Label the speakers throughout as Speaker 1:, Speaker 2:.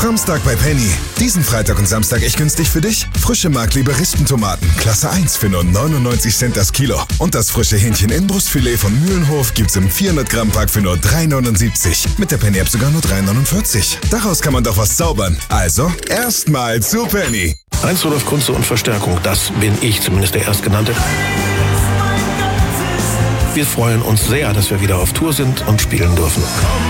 Speaker 1: Framstag bei Penny. Diesen Freitag und Samstag echt günstig für dich. Frische Mark-Lieberistentomaten, Klasse 1 für nur 99 Cent das Kilo. Und das frische Hähnchen-Inbrustfilet von Mühlenhof gibt's im 400-Gramm-Pack für nur 3,79. Mit der Penny-App sogar nur 3,49. Daraus kann man doch was zaubern. Also, erstmal zu Penny.
Speaker 2: Heinz Rudolf Kunze und Verstärkung, das bin ich, zumindest der Erstgenannte. Wir freuen uns sehr, dass wir wieder auf Tour sind und spielen dürfen.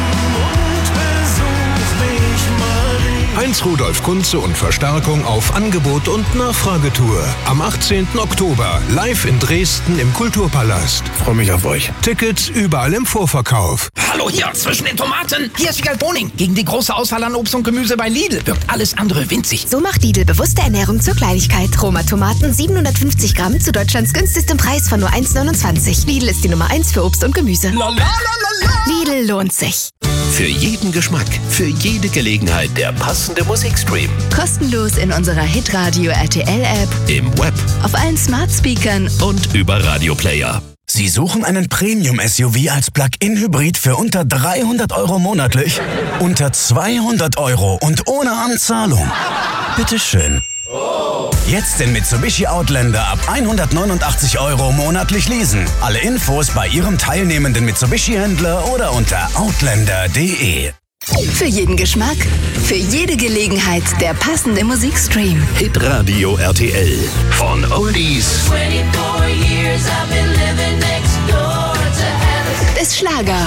Speaker 3: Heinz Rudolf Kunze und Verstärkung auf Angebot- und Nachfragetour. Am 18. Oktober live in Dresden im Kulturpalast.
Speaker 2: Freue mich auf euch.
Speaker 3: Tickets überall im Vorverkauf.
Speaker 4: Hallo hier zwischen den Tomaten. Hier ist Wiegald Boning. Gegen die große Auswahl an Obst und Gemüse bei Lidl wirkt alles andere winzig.
Speaker 5: So macht Lidl bewusste Ernährung zur Kleinigkeit. Roma Tomaten 750 Gramm zu Deutschlands günstigstem Preis von nur 1,29. Lidl ist die Nummer 1 für Obst und Gemüse. Lidl lohnt sich.
Speaker 6: Für jeden Geschmack, für jede Gelegenheit der passende Musikstream.
Speaker 5: Kostenlos in unserer Hitradio RTL App,
Speaker 6: Im Web
Speaker 5: auf allen Smart Speakern
Speaker 6: und über Radioplayer.
Speaker 7: Sie suchen einen Premium-SUV als Plug-in-Hybrid für unter 300 € monatlich? Unter 200 € und ohne Anzahlung? Bitteschön. Jetzt den Mitsubishi Outlander ab 189 € monatlich leasen. Alle Infos bei Ihrem teilnehmenden Mitsubishi-Händler oder unter outlander.de.
Speaker 5: für jeden Geschmack, für jede Gelegenheit der passende Musikstream.
Speaker 6: Hitradio RTL. Von Oldies
Speaker 5: Bis Schlager.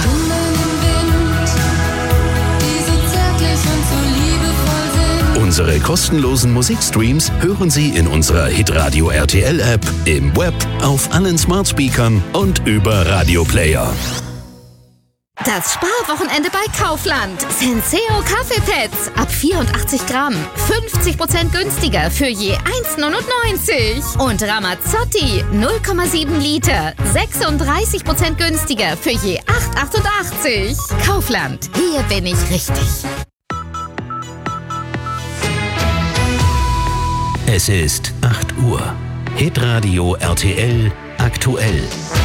Speaker 6: Unsere kostenlosen Musikstreams hören Sie in unserer Hitradio RTL App, im Web, auf allen Smart Speakern und über Radioplayer.
Speaker 8: Das Sparwochenende bei Kaufland. Senseo Kaffeepads ab 84 Gramm. 50% günstiger für je 1,99. Und Ramazzotti 0,7 Liter. 36% günstiger für je 8,88. Kaufland. Hier bin ich richtig.
Speaker 6: Es ist 8 Uhr. Hitradio RTL aktuell.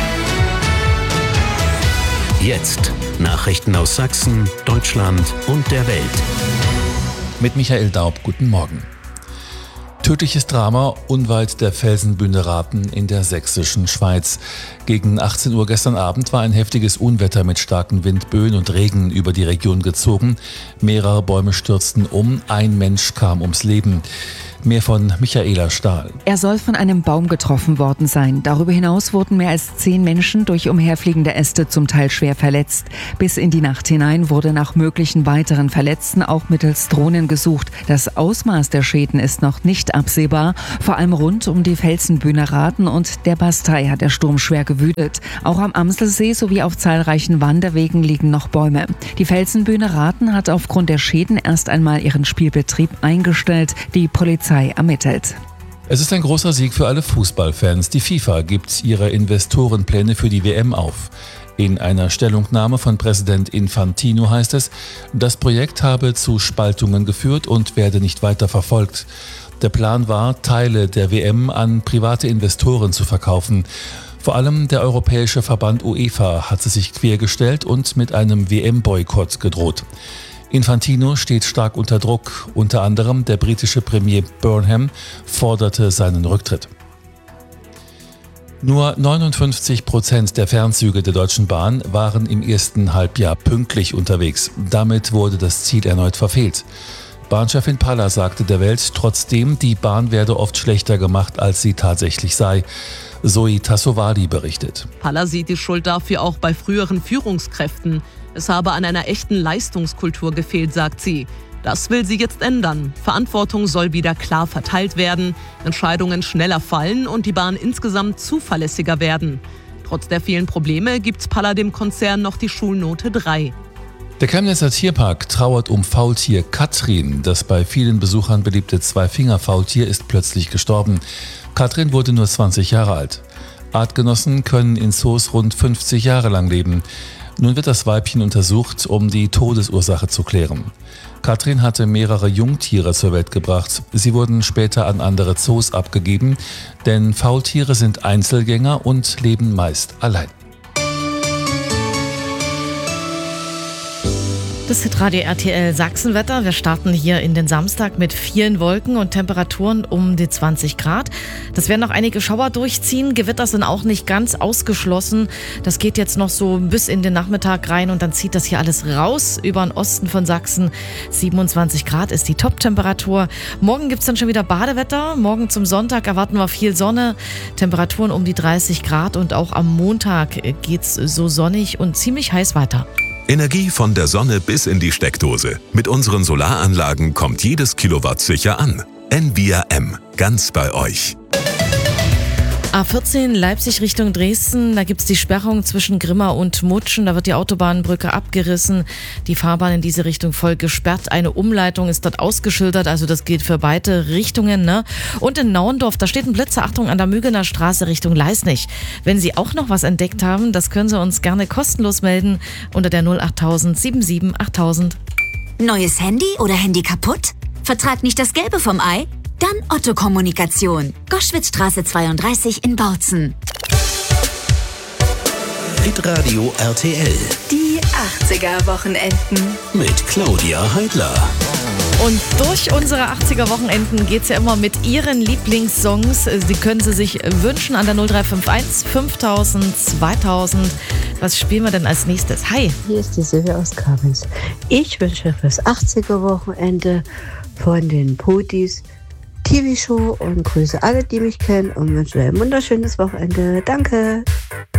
Speaker 6: Jetzt Nachrichten aus Sachsen, Deutschland und der Welt.
Speaker 9: Mit Michael Daub, guten Morgen. Tödliches Drama unweit der Felsenbühne Raten in der sächsischen Schweiz. Gegen 18 Uhr gestern Abend war ein heftiges Unwetter mit starken Windböen und Regen über die Region gezogen. Mehrere Bäume stürzten um, ein Mensch kam ums Leben. Mehr von Michaela Stahl.
Speaker 10: Er soll von einem Baum getroffen worden sein. Darüber hinaus wurden mehr als 10 Menschen durch umherfliegende Äste zum Teil schwer verletzt. Bis in die Nacht hinein wurde nach möglichen weiteren Verletzten auch mittels Drohnen gesucht. Das Ausmaß der Schäden ist noch nicht absehbar. Vor allem rund um die Felsenbühne Raten und der Bastei hat der Sturm schwer gewütet. Auch am Amselsee sowie auf zahlreichen Wanderwegen liegen noch Bäume. Die Felsenbühne Raten hat aufgrund der Schäden erst einmal ihren Spielbetrieb eingestellt. Die Polizei ermittelt.
Speaker 9: Es ist ein großer Sieg für alle Fußballfans. Die FIFA gibt ihre Investorenpläne für die WM auf. In einer Stellungnahme von Präsident Infantino heißt es, das Projekt habe zu Spaltungen geführt und werde nicht weiter verfolgt. Der Plan war, Teile der WM an private Investoren zu verkaufen. Vor allem der europäische Verband UEFA hatte sich quergestellt und mit einem WM-Boykott gedroht. Infantino steht stark unter Druck. Unter anderem der britische Premier Burnham forderte seinen Rücktritt. Nur 59% der Fernzüge der Deutschen Bahn waren im ersten Halbjahr pünktlich unterwegs. Damit wurde das Ziel erneut verfehlt. Bahnchefin Palla sagte der Welt trotzdem, die Bahn werde oft schlechter gemacht, als sie tatsächlich sei. Zoe Tassovali berichtet.
Speaker 11: Palla sieht die Schuld dafür auch bei früheren Führungskräften. Es habe an einer echten Leistungskultur gefehlt, sagt sie. Das will sie jetzt ändern. Verantwortung soll wieder klar verteilt werden, Entscheidungen schneller fallen und die Bahn insgesamt zuverlässiger werden. Trotz der vielen Probleme gibt Palla dem Konzern noch die Schulnote 3.
Speaker 9: Der Chemnitzer Tierpark trauert um Faultier Katrin. Das bei vielen Besuchern beliebte Zweifinger-Faultier ist plötzlich gestorben. Katrin wurde nur 20 Jahre alt. Artgenossen können in Zoos rund 50 Jahre lang leben. Nun wird das Weibchen untersucht, um die Todesursache zu klären. Katrin hatte mehrere Jungtiere zur Welt gebracht. Sie wurden später an andere Zoos abgegeben, denn Faultiere sind Einzelgänger und leben meist allein.
Speaker 12: Das Hitradio RTL Sachsenwetter. Wir starten hier in den Samstag mit vielen Wolken und Temperaturen um die 20 Grad. Das werden noch einige Schauer durchziehen. Gewitter sind auch nicht ganz ausgeschlossen. Das geht jetzt noch so bis in den Nachmittag rein und dann zieht das hier alles raus über den Osten von Sachsen. 27 Grad ist die Top-Temperatur. Morgen gibt es dann schon wieder Badewetter. Morgen zum Sonntag erwarten wir viel Sonne. Temperaturen um die 30 Grad und auch am Montag geht's so sonnig und ziemlich heiß weiter.
Speaker 13: Energie von der Sonne bis in die Steckdose. Mit unseren Solaranlagen kommt jedes Kilowatt sicher an. Envia M. Ganz bei euch.
Speaker 12: A14 Leipzig Richtung Dresden, da gibt es die Sperrung zwischen Grimma und Mutschen, da wird die Autobahnbrücke abgerissen, die Fahrbahn in diese Richtung voll gesperrt, eine Umleitung ist dort ausgeschildert, also das gilt für beide Richtungen, ne? Und in Naundorf, da steht ein Blitzer, Achtung, an der Mügener Straße Richtung Leisnig. Wenn Sie auch noch was entdeckt haben, das können Sie uns gerne kostenlos melden unter der 08000 77 8000.
Speaker 14: Neues Handy oder Handy kaputt? Vertrag nicht das Gelbe vom Ei? Dann Otto Kommunikation. Goschwitzstraße 32 in Bautzen.
Speaker 6: Hitradio RTL.
Speaker 5: Die 80er-Wochenenden.
Speaker 6: Mit Claudia Heidler.
Speaker 12: Und durch unsere 80er-Wochenenden geht es ja immer mit Ihren Lieblingssongs. Die können Sie sich wünschen an der 0351 5000 2000. Was spielen wir denn als nächstes? Hi.
Speaker 15: Hier ist die Silvia aus Kamenz. Ich wünsche fürs 80er-Wochenende von den Putis TV-Show und grüße alle, die mich kennen und wünsche ein wunderschönes Wochenende. Danke.